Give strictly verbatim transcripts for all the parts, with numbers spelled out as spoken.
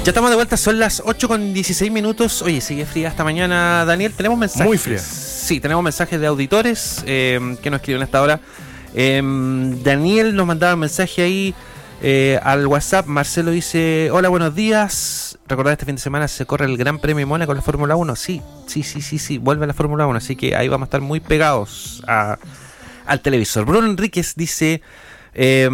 Ya estamos de vuelta, son las ocho con dieciséis minutos. Oye, sigue fría esta mañana, Daniel. Tenemos mensajes. Muy fría. Sí, tenemos mensajes de auditores eh, que nos escriben a esta hora. Eh, Daniel nos mandaba un mensaje ahí eh, al WhatsApp. Marcelo dice: hola, buenos días. Recordad, este fin de semana se corre el Gran Premio Mónaco con la Fórmula uno. Sí, sí, sí, sí, sí, vuelve la Fórmula uno. Así que ahí vamos a estar muy pegados a, al televisor. Bruno Enríquez dice: Eh,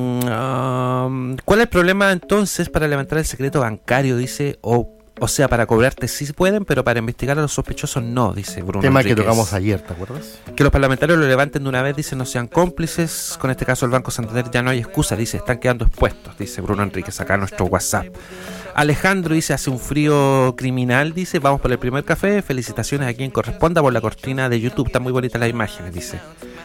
um, ¿cuál es el problema entonces para levantar el secreto bancario? Dice, o, o sea, para cobrarte sí pueden, pero para investigar a los sospechosos no, dice Bruno Tema Enríquez. que tocamos ayer, ¿te acuerdas? Que los parlamentarios lo levanten de una vez, dice, no sean cómplices. Con este caso el Banco Santander ya no hay excusa, dice, están quedando expuestos, dice Bruno Enríquez, acá en nuestro WhatsApp. Alejandro dice, hace un frío criminal, dice, vamos por el primer café, felicitaciones a quien corresponda por la cortina de YouTube, están muy bonitas las imágenes, dice.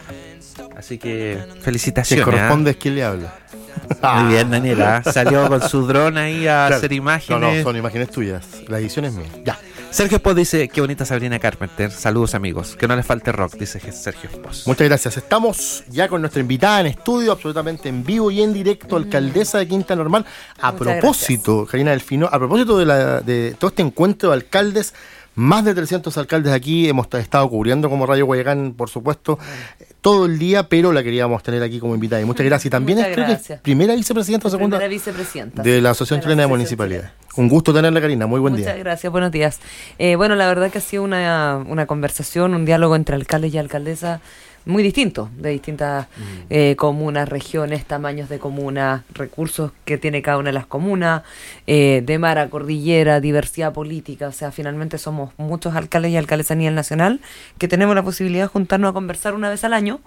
Así que felicitaciones. Que corresponde ¿eh? es quien le habla. Muy bien, Daniela. Salió con su dron ahí a Claro. hacer imágenes. No, no, son imágenes tuyas. La edición es mía. Ya. Sergio Pos dice, qué bonita Sabrina Carpenter. Saludos, amigos. Que no les falte rock, dice Sergio Pos. Muchas gracias. Estamos ya con nuestra invitada en estudio, absolutamente en vivo y en directo, alcaldesa de Quinta Normal. A Muchas propósito, gracias. Karina Delfino, a propósito de, la, de todo este encuentro de alcaldes, más de trescientos alcaldes aquí, hemos estado cubriendo como Radio Guayacán, por supuesto, todo el día, pero la queríamos tener aquí como invitada. Y muchas gracias. Y también Muchas es, creo que gracias. es primera vicepresidenta o segunda Primera vicepresidenta. de la Asociación De la Chilena de Asociación Municipalidades. Chilena. Un gusto tenerla, Karina. Muy buen Muchas día. gracias, buenos días. Eh, bueno, la verdad que ha sido una, una conversación, un diálogo entre alcaldes y alcaldesas muy distinto, de distintas mm. eh, comunas, regiones, tamaños de comunas, recursos que tiene cada una de las comunas, eh, de mar a cordillera, diversidad política. O sea, finalmente somos muchos alcaldes y alcaldesas a nivel nacional que tenemos la posibilidad de juntarnos a conversar una vez al año.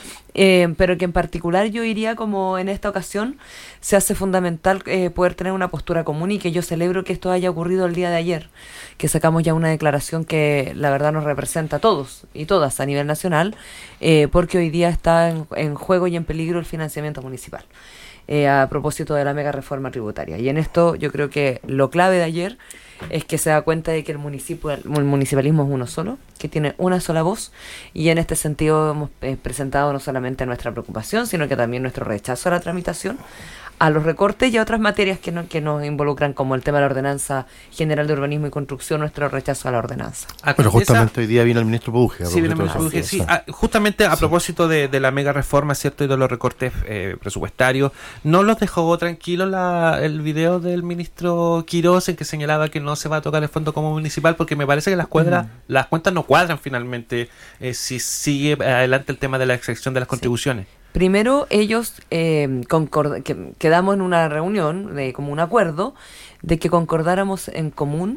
Eh, pero que en particular yo diría, como en esta ocasión se hace fundamental eh, poder tener una postura común, y que yo celebro que esto haya ocurrido el día de ayer, que sacamos ya una declaración que la verdad nos representa a todos y todas a nivel nacional, eh, porque hoy día está en, en juego y en peligro el financiamiento municipal, eh, a propósito de la mega reforma tributaria. Y en esto yo creo que lo clave de ayer es que se da cuenta de que el municipio, el municipalismo es uno solo, que tiene una sola voz, y en este sentido hemos eh, presentado no solamente nuestra preocupación, sino que también nuestro rechazo a la tramitación, a los recortes y a otras materias que, no, que nos involucran, como el tema de la Ordenanza General de Urbanismo y Construcción, nuestro rechazo a la ordenanza. Pero justamente hoy día vino el ministro Puduje. Sí, vino el ministro Puduje, sí. Ah, justamente a sí. propósito de, de la mega reforma, ¿cierto? Y de los recortes eh, presupuestarios, ¿no los dejó tranquilos la, el video del ministro Quirós, en que señalaba que no se va a tocar el fondo común municipal? Porque me parece que las cuadras, mm. las cuentas no cuadran finalmente eh, si sigue adelante el tema de la excepción de las contribuciones. Sí. Primero, ellos eh, concord- que, quedamos en una reunión, de como un acuerdo, de que concordáramos en común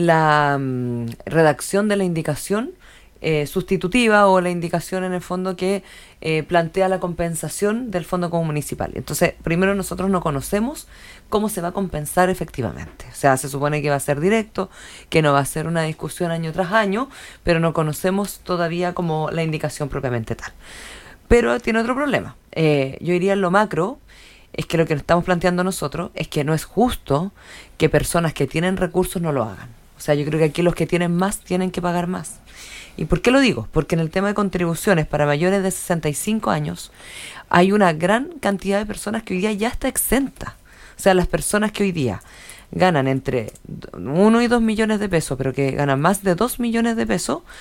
la um, redacción de la indicación eh, sustitutiva, o la indicación en el fondo que eh, plantea la compensación del Fondo Común Municipal. Entonces, primero, nosotros no conocemos cómo se va a compensar efectivamente. O sea, se supone que va a ser directo, que no va a ser una discusión año tras año, pero no conocemos todavía como la indicación propiamente tal. Pero tiene otro problema. Eh, yo diría en lo macro, es que lo que estamos planteando nosotros es que no es justo que personas que tienen recursos no lo hagan. O sea, yo creo que aquí los que tienen más tienen que pagar más. ¿Y por qué lo digo? Porque en el tema de contribuciones para mayores de sesenta y cinco años hay una gran cantidad de personas que hoy día ya está exenta. O sea, las personas que hoy día ganan entre uno y dos millones de pesos, pero que ganan más de dos millones de pesos,